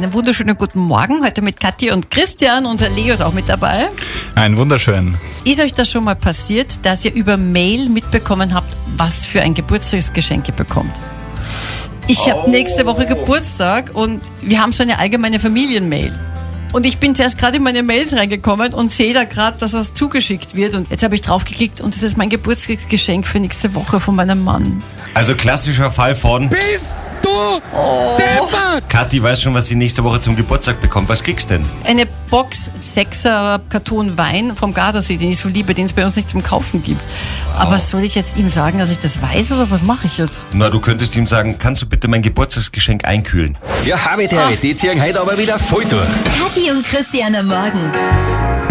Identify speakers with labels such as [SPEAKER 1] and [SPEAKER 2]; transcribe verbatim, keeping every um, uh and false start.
[SPEAKER 1] Einen wunderschönen guten Morgen, heute mit Kathi und Christian. Unser Leo ist auch mit dabei.
[SPEAKER 2] Einen wunderschönen.
[SPEAKER 1] Ist euch das schon mal passiert, dass ihr über Mail mitbekommen habt, was für ein Geburtstagsgeschenk ihr bekommt? Ich oh. habe nächste Woche Geburtstag und wir haben so eine allgemeine Familienmail. Und ich bin zuerst gerade in meine Mails reingekommen und sehe da gerade, dass was zugeschickt wird. Und jetzt habe ich draufgeklickt und das ist mein Geburtstagsgeschenk für nächste Woche von meinem Mann.
[SPEAKER 3] Also klassischer Fall von...
[SPEAKER 4] Bist du
[SPEAKER 1] Oh.
[SPEAKER 4] deppert?
[SPEAKER 3] Kathi weiß schon, was sie nächste Woche zum Geburtstag bekommt. Was kriegst du denn?
[SPEAKER 1] Eine Box sechser Karton Wein vom Gardasee, den ich so liebe, den es bei uns nicht zum Kaufen gibt. Aber soll ich jetzt ihm sagen, dass ich das weiß oder was mache ich jetzt?
[SPEAKER 3] Na, du könntest ihm sagen, kannst du bitte mein Geburtstagsgeschenk einkühlen?
[SPEAKER 5] Ja, habe die, die ziehen heute aber wieder voll durch.
[SPEAKER 6] Kathi und Christian am Morgen.